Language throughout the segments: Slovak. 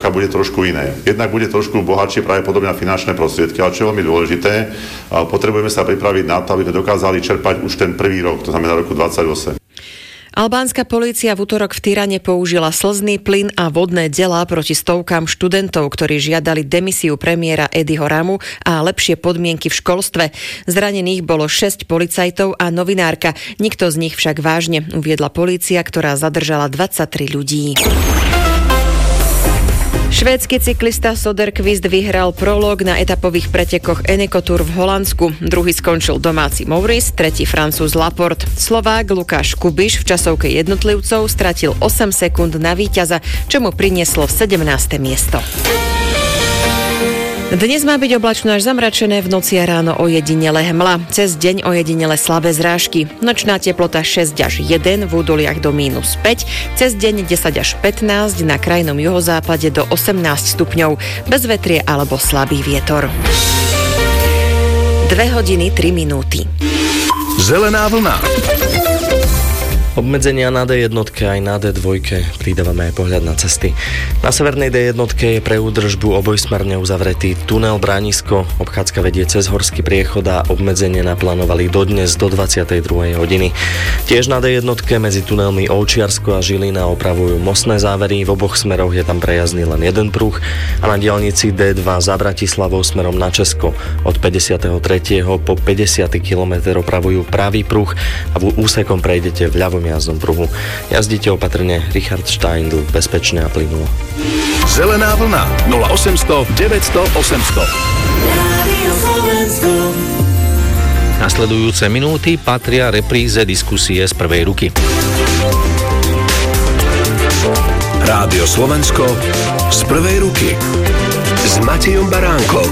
Slovenska bude trošku iné. Jednak bude trošku bohatšie pravdepodobne na finančné prostriedky, ale čo je veľmi dôležité, potrebujeme sa pripraviť na to, aby sme dokázali čerpať už ten prvý rok, to znamená roku 2028. Albánska polícia v utorok v Tyrane použila slzný plyn a vodné delá proti stovkám študentov, ktorí žiadali demisiu premiéra Ediho Ramu a lepšie podmienky v školstve. Zranených bolo 6 policajtov a novinárka. Nikto z nich však vážne, uviedla polícia, ktorá zadržala 23 ľudí. Švédsky cyklista Soderqvist vyhral prolog na etapových pretekoch Eneco Tour v Holandsku. Druhý skončil domáci Maurice, tretí Francúz Laporte. Slovák Lukáš Kubiš v časovke jednotlivcov stratil 8 sekúnd na víťaza, čo mu prinieslo 17. miesto. Dnes má byť oblačno až zamračené, v noci a ráno ojedinele hmla. Cez deň ojedinele slabé zrážky. Nočná teplota 6 až 1, v údoliach do -5. Cez deň 10 až 15, na krajnom juhozápade do 18 stupňov. Bez vetrie alebo slabý vietor. 2 hodiny 3 minúty. Zelená vlna. Obmedzenia na D1 aj na D2 pridávame aj pohľad na cesty. Na severnej D1 je pre údržbu obojsmerne uzavretý tunel Bránisko. Obchádzka vedie cez horský priechod a obmedzenie naplánovali dodnes do 22. hodiny. Tiež na D1 medzi tunelmi Ovčiarsko a Žilina opravujú mostné závery. V oboch smeroch je tam prejazdný len jeden pruh a na diaľnici D2 za Bratislavou smerom na Česko od 53. po 50. kilometr opravujú pravý pruh a v úsekom prejdete v ľavom jazdnom pruhu. Jazdite opatrne, Richard Steindl, bezpečne a plynulo. Zelená vlna 0800 900 800. Nasledujúce minúty patria repríze diskusie z prvej ruky. Rádio Slovensko z prvej ruky s Matejom Baránkom.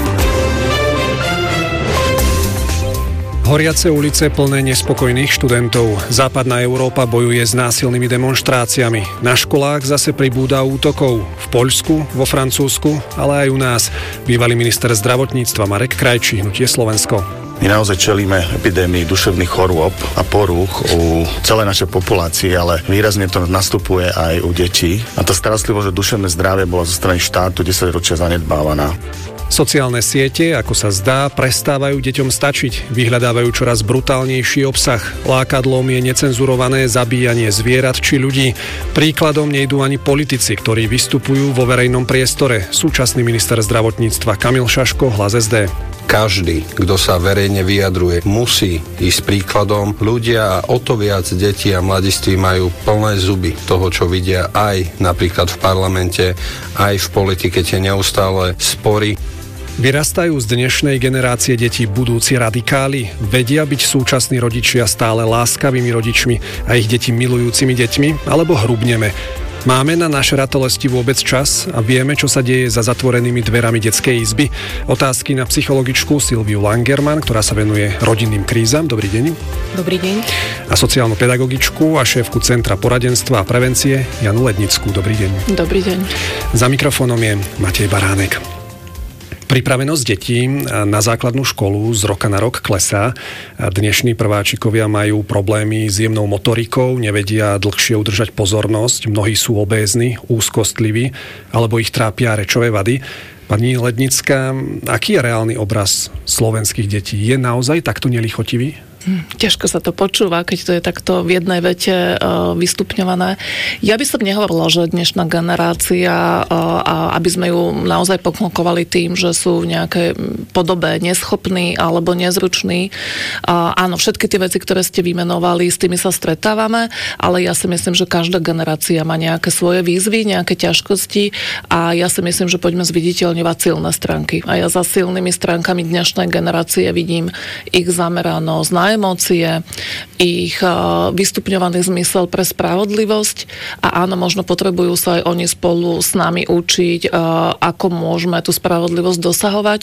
Horiace ulice plné nespokojných študentov. Západná Európa bojuje s násilnými demonštráciami. Na školách zase pribúda útokov. V Poľsku, vo Francúzsku, ale aj u nás. Bývalý minister zdravotníctva Marek Krajčí, Hnutie Slovensko. My naozaj čelíme epidémii duševných chorôb a porúch u celej našej populácie, ale výrazne to nastupuje aj u detí. A tá starostlivosť o duševné zdravie bola zo strany štátu 10 ročia zanedbávaná. Sociálne siete, ako sa zdá, prestávajú deťom stačiť. Vyhľadávajú čoraz brutálnejší obsah. Lákadlom je necenzurované zabíjanie zvierat či ľudí. Príkladom nejdú ani politici, ktorí vystupujú vo verejnom priestore. Súčasný minister zdravotníctva Kamil Šaško, Hlas SD. Každý, kto sa verejne vyjadruje, musí ísť príkladom. Ľudia a o to viac detí a mladiství majú plné zuby toho, čo vidia aj napríklad v parlamente, aj v politike, tie neustále spory. Vyrastajú z dnešnej generácie detí budúci radikáli? Vedia byť súčasní rodičia stále láskavými rodičmi a ich deti milujúcimi deťmi? Alebo hrubneme? Máme na naše ratolesti vôbec čas a vieme, čo sa deje za zatvorenými dverami detskej izby? Otázky na psychologičku Silviu Langerman, ktorá sa venuje rodinným krízam. Dobrý deň. Dobrý deň. A sociálnu pedagogičku a šéfku Centra poradenstva a prevencie Janu Lednickú. Dobrý deň. Dobrý deň. Za mikrofónom je Matej Baránek. Pripravenosť detí na základnú školu z roka na rok klesá. Dnešní prváčikovia majú problémy s jemnou motorikou, nevedia dlhšie udržať pozornosť, mnohí sú obézni, úzkostliví, alebo ich trápia rečové vady. Pani Lednická, aký je reálny obraz slovenských detí? Je naozaj takto nelichotivý? Ťažko sa to počúva, keď to je takto v jednej vete vystupňované. Ja by som nehovorila, že dnešná generácia, aby sme ju naozaj poklonkovali tým, že sú v nejakej podobe neschopní alebo nezruční. Áno, všetky tie veci, ktoré ste vymenovali, s tými sa stretávame, ale ja si myslím, že každá generácia má nejaké svoje výzvy, nejaké ťažkosti a ja si myslím, že poďme zviditeľňovať silné stránky. A ja za silnými stránkami dnešnej generácie vidím ich zameranosť na emócie, ich vystupňovaný zmysel pre spravodlivosť a áno, možno potrebujú sa aj oni spolu s nami učiť, ako môžeme tú spravodlivosť dosahovať,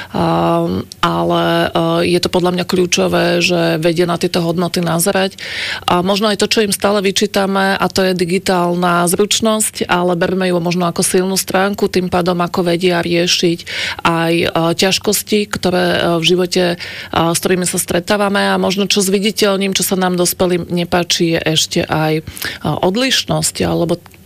ale je to podľa mňa kľúčové, že vedia na tieto hodnoty nazerať. A možno aj to, čo im stále vyčítame, a to je digitálna zručnosť, ale berme ju možno ako silnú stránku, tým pádom ako vedia riešiť aj ťažkosti, ktoré v živote, s ktorými sa stretávame a možno čo zviditeľním, čo sa nám dospelým nepáči, je ešte aj odlišnosť alebo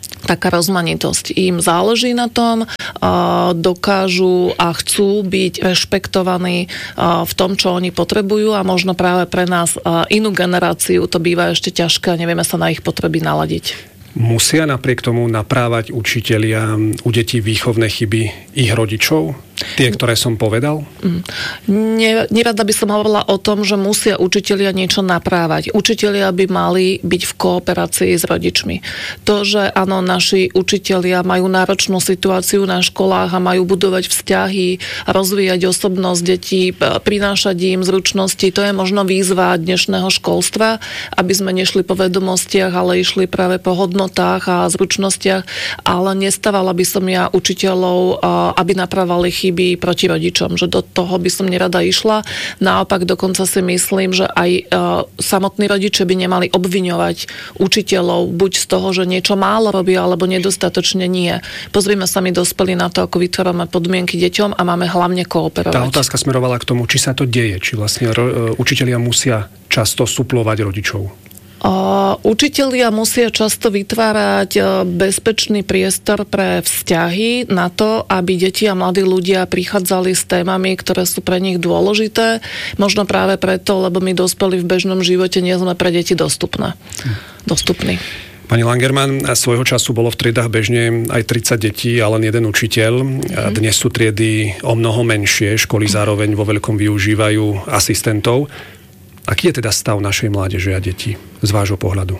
taká rozmanitosť. Im záleží na tom, dokážu a chcú byť rešpektovaní v tom, čo oni potrebujú a možno práve pre nás inú generáciu to býva ešte ťažké a nevieme sa na ich potreby naladiť. Musia napriek tomu naprávať učitelia u detí výchovné chyby ich rodičov? Tie, ktoré som povedal? Nerada by som hovorila o tom, že musia učitelia niečo naprávať. Učitelia by mali byť v kooperácii s rodičmi. To, že áno, naši učitelia majú náročnú situáciu na školách a majú budovať vzťahy, rozvíjať osobnosť detí, prinášať im zručnosti, to je možno výzva dnešného školstva, aby sme nešli po vedomostiach, ale išli práve po hodnotách a zručnostiach, ale nestávala by som ja učiteľov, aby napravali chyby proti rodičom, že do toho by som nerada išla. Naopak dokonca si myslím, že aj samotní rodičia by nemali obviňovať učiteľov buď z toho, že niečo málo robia, alebo nedostatočne nie. Pozrime sa my dospelí na to, ako vytvárame podmienky deťom a máme hlavne kooperovať. Tá otázka smerovala k tomu, či sa to deje, či vlastne učitelia musia často suplovať rodičov. Učitelia musia často vytvárať bezpečný priestor pre vzťahy na to, aby deti a mladí ľudia prichádzali s témami, ktoré sú pre nich dôležité. Možno práve preto, lebo my dospelí v bežnom živote nie sme pre deti dostupní. Pani Langerman, svojho času bolo v triedách bežne aj 30 detí a len jeden učiteľ. Dnes sú triedy o mnoho menšie, školy zároveň vo veľkom využívajú asistentov. Aký je teda stav našej mládeže a detí z vášho pohľadu?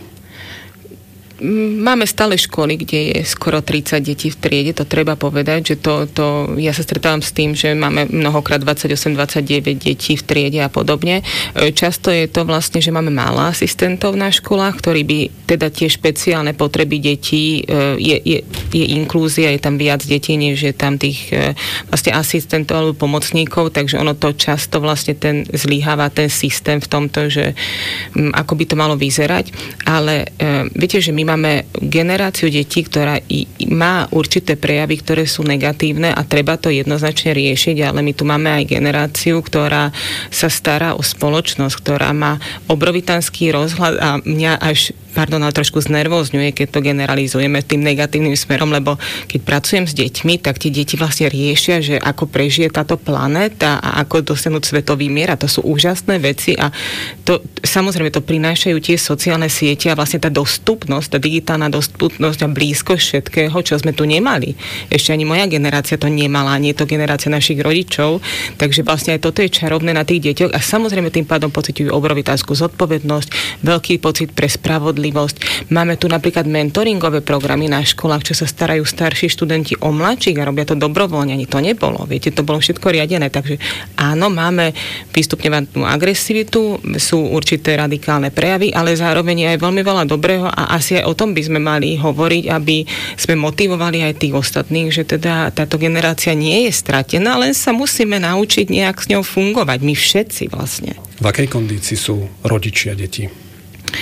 Máme stále školy, kde je skoro 30 detí v triede, to treba povedať, že ja sa stretávam s tým, že máme mnohokrát 28-29 detí v triede a podobne. Často je to vlastne, že máme málo asistentov na školách, ktorí by teda tie špeciálne potreby detí, je inklúzia, je tam viac detí, než je tam tých vlastne asistentov alebo pomocníkov, takže ono to často vlastne zlyháva ten systém v tomto, že ako by to malo vyzerať, ale viete, že my máme generáciu detí, ktorá má určité prejavy, ktoré sú negatívne a treba to jednoznačne riešiť, ale my tu máme aj generáciu, ktorá sa stará o spoločnosť, ktorá má obrovitánsky rozhľad a mňa až ale trošku znervózňuje, keď to generalizujeme tým negatívnym smerom, lebo keď pracujem s deťmi, tak tie deti vlastne riešia, že ako prežije táto planéta a ako dosiahnuť svetový mier a to sú úžasné veci a to, samozrejme to prinášajú tie sociálne siete a vlastne tá dostupnosť, tá digitálna dostupnosť a blízkosť všetkého, čo sme tu nemali. Ešte ani moja generácia to nemala, nie je to generácia našich rodičov, takže vlastne aj toto je čarovné na tých deťoch a samozrejme tým pádom pociťujú obrovitánsku zodpovednosť, veľký pocit pre spravodlivosť. Máme tu napríklad mentoringové programy na školách, čo sa starajú starší študenti o mladších a robia to dobrovoľne, ani to nebolo. Viete, to bolo všetko riadené, takže áno, máme vystupňovanú agresivitu, sú určité radikálne prejavy, ale zároveň aj veľmi veľa dobrého a asi aj o tom by sme mali hovoriť, aby sme motivovali aj tých ostatných, že teda táto generácia nie je stratená, len sa musíme naučiť nejak s ňou fungovať, my všetci vlastne. V akej kondícii sú rodičia detí?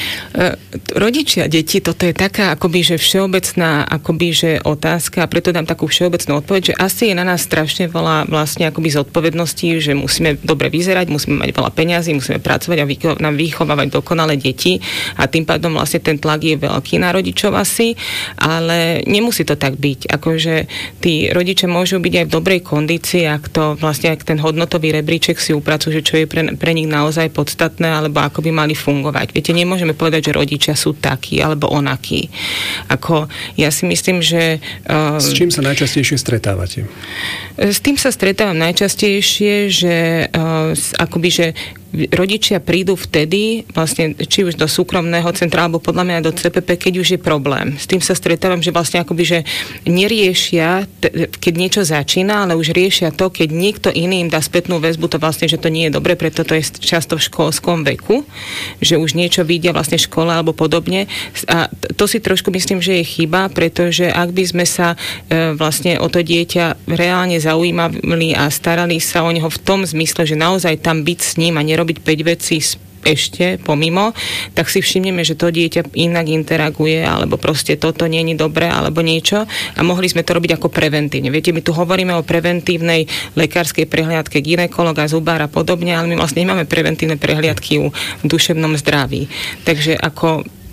Rodičia detí, toto je taká akoby, že všeobecná akoby, že otázka a preto dám takú všeobecnú odpoveď, že asi je na nás strašne veľa vlastne akoby zodpovedností, že musíme dobre vyzerať, musíme mať veľa peňazí, musíme pracovať a vychovávať dokonalé deti a tým pádom vlastne ten tlak je veľký na rodičov asi, ale nemusí to tak byť. Akože tí rodičia môžu byť aj v dobrej kondícii, ak to vlastne ak ten hodnotový rebríček si upracujú, že čo je pre nich naozaj podstatné, alebo ako by mali fungovať. Viete, môžeme povedať, že rodičia sú takí alebo onakí. Ako ja si myslím, že... S čím sa najčastejšie stretávate? S tým sa stretávam najčastejšie, že akoby, že rodičia prídu vtedy, vlastne, či už do súkromného centra, alebo podľa mňa do CPP, keď už je problém. S tým sa stretávam, že vlastne akoby, že neriešia, keď niečo začína, ale už riešia to, keď niekto iný im dá spätnú väzbu, to vlastne, že to nie je dobre, preto to je často v školskom veku, že už niečo vidia vlastne v škole alebo podobne. A to si trošku myslím, že je chyba, pretože ak by sme sa vlastne o to dieťa reálne zaujímali a starali sa o neho v tom zmysle, že naozaj tam byť s ním a nerobiť 5 vecí ešte pomimo, tak si všimneme, že to dieťa inak interaguje, alebo proste toto nie je dobré, alebo niečo a mohli sme to robiť ako preventívne. Viete, my tu hovoríme o preventívnej lekárskej prehliadke gynekologa, zubára a podobne, ale my vlastne nemáme preventívne prehliadky v duševnom zdraví. Takže ako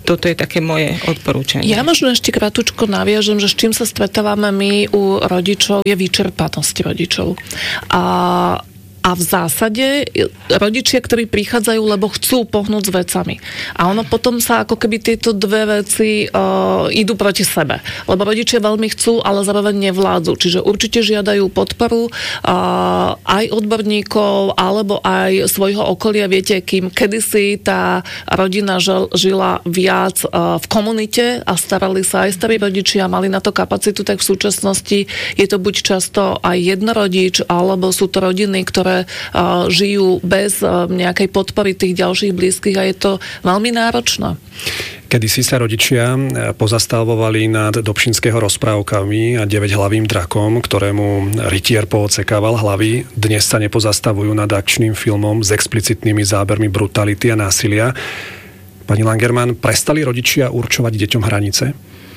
toto je také moje odporúčanie. Ja možno ešte kratučko naviažem, že s čím sa stretávame my u rodičov, je vyčerpanosť rodičov. A v zásade rodičia, ktorí prichádzajú, lebo chcú pohnúť s vecami. A ono potom sa ako keby tieto dve veci idú proti sebe. Lebo rodičia veľmi chcú, ale zároveň nevládzu. Čiže určite žiadajú podporu aj odborníkov, alebo aj svojho okolia. Viete, kým kedysi tá rodina žila viac v komunite a starali sa aj starí rodičia, mali na to kapacitu, tak v súčasnosti je to buď často aj jednorodič, alebo sú to rodiny, ktoré žijú bez nejakej podpory tých ďalších blízkych a je to veľmi náročné. Kedysi sa rodičia pozastavovali nad Dobšinského rozprávkami a 9-hlavým drakom, ktorému rytier poodsekával hlavy. Dnes sa nepozastavujú nad akčným filmom s explicitnými zábermi brutality a násilia. Pani Langerman, prestali rodičia určovať deťom hranice?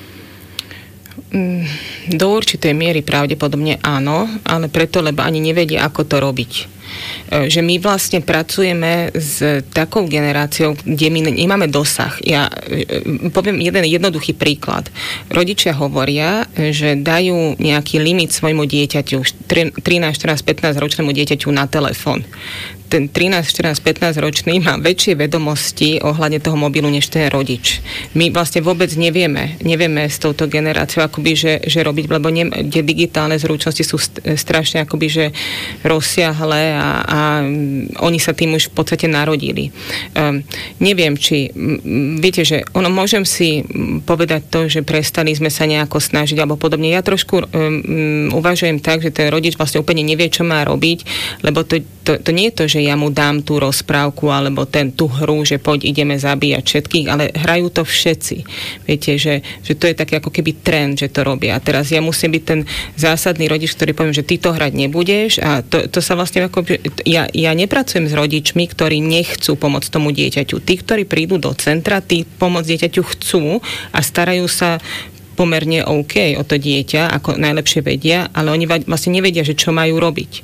Do určitej miery pravdepodobne áno, ale preto, lebo ani nevedia, ako to robiť. Že my vlastne pracujeme s takou generáciou, kde my nemáme dosah. Ja poviem jeden jednoduchý príklad. Rodičia hovoria, že dajú nejaký limit svojmu dieťaťu, 13, 14, 15 ročnému dieťaťu na telefón. Ten 13, 14, 15 ročný má väčšie vedomosti ohľadne toho mobilu, než ten rodič. My vlastne vôbec nevieme s touto generáciou akoby, že robiť, lebo tie digitálne zručnosti sú strašne akoby, že rozsiahle a oni sa tým už v podstate narodili. Neviem, či viete, že môžem si povedať to, že prestali sme sa nejako snažiť alebo podobne. Ja trošku uvažujem tak, že ten rodič vlastne úplne nevie, čo má robiť, lebo to nie je to, že ja mu dám tú rozprávku alebo tú hru, že poď ideme zabíjať všetkých, ale hrajú to všetci. Viete, že to je taký ako keby trend, že to robia. A teraz ja musím byť ten zásadný rodič, ktorý poviem, že ty to hrať nebudeš a to sa vlastne ako... Ja nepracujem s rodičmi, ktorí nechcú pomôcť tomu dieťaťu. Tí, ktorí prídu do centra, tí pomôcť dieťaťu chcú a starajú sa pomerne OK o to dieťa, ako najlepšie vedia, ale oni vlastne nevedia, že čo majú robiť.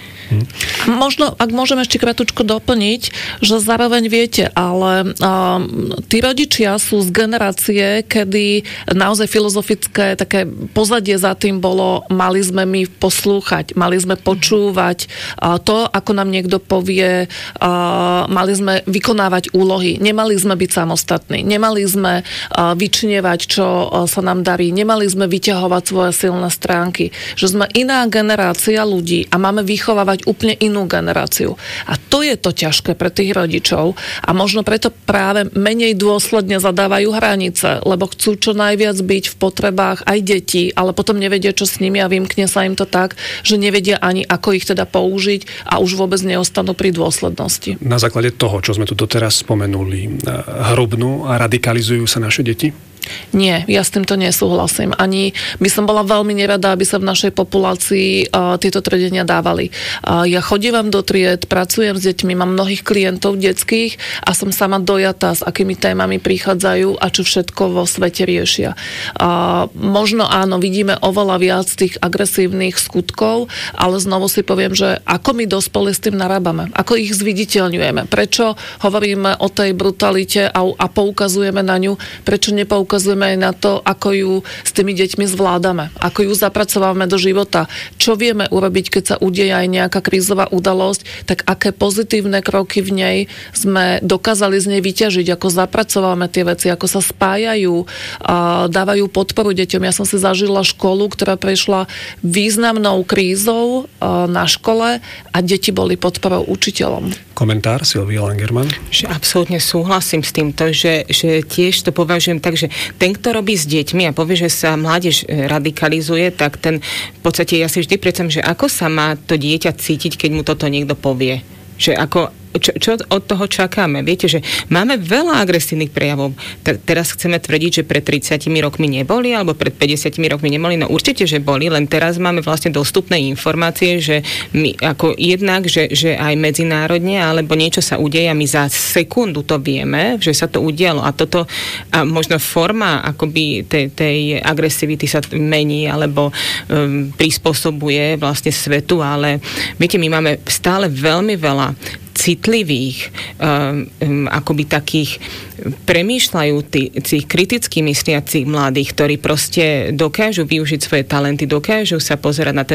Možno, ak môžem ešte kratučko doplniť, že zároveň viete, ale tí rodičia sú z generácie, kedy naozaj filozofické také pozadie za tým bolo, mali sme my poslúchať, mali sme počúvať to, ako nám niekto povie, mali sme vykonávať úlohy, nemali sme byť samostatní, nemali sme vyčnievať, čo sa nám darí, nemali sme vyťahovať svoje silné stránky, že sme iná generácia ľudí a máme vychovávať úplne inú generáciu. A to je to ťažké pre tých rodičov a možno preto práve menej dôsledne zadávajú hranice, lebo chcú čo najviac byť v potrebách aj detí, ale potom nevedia, čo s nimi a vymkne sa im to tak, že nevedia ani, ako ich teda použiť a už vôbec neostanú pri dôslednosti. Na základe toho, čo sme tu doteraz spomenuli, hrubnú a radikalizujú sa naše deti? Nie, ja s týmto nesúhlasím. Ani by som bola veľmi nerada, aby sa v našej populácii tieto tvrdenia dávali. Ja chodívam do tried, pracujem s deťmi, mám mnohých klientov detských a som sama dojatá, s akými témami prichádzajú a čo všetko vo svete riešia. Možno áno, vidíme oveľa viac tých agresívnych skutkov, ale znovu si poviem, že ako my dospelí s tým narábame, ako ich zviditeľňujeme, prečo hovoríme o tej brutalite a poukazujeme na ňu, prečo nepoukazujeme aj na to, ako ju s tými deťmi zvládame, ako ju zapracovávame do života, čo vieme urobiť, keď sa udeje aj nejaká krízová udalosť, tak aké pozitívne kroky v nej sme dokázali z nej vyťažiť, ako zapracovávame tie veci, ako sa spájajú, dávajú podporu deťom. Ja som si zažila školu, ktorá prešla významnou krízou na škole a deti boli podporou učiteľom. Komentár Silvia Langerman? Že absolútne súhlasím s týmto, že tiež to považujem tak, že ten, kto robí s deťmi a povie, že sa mládež radikalizuje, tak ten v podstate ja si vždy predstavím, že ako sa má to dieťa cítiť, keď mu toto niekto povie. Že ako čo od toho čakáme? Viete, že máme veľa agresívnych prejavov. Teraz chceme tvrdiť, že pred 30 rokmi neboli, alebo pred 50 rokmi neboli. No určite, že boli, len teraz máme vlastne dostupné informácie, že my ako jednak, že aj medzinárodne, alebo niečo sa udeje a my za sekundu to vieme, že sa to udialo. A toto, a možno forma akoby tej agresivity sa mení, alebo prispôsobuje vlastne svetu, ale viete, my máme stále veľmi veľa citlivých, akoby takých premýšľajúcich, kriticky mysliacich mladých, ktorí proste dokážu využiť svoje talenty, dokážu sa pozerať na ten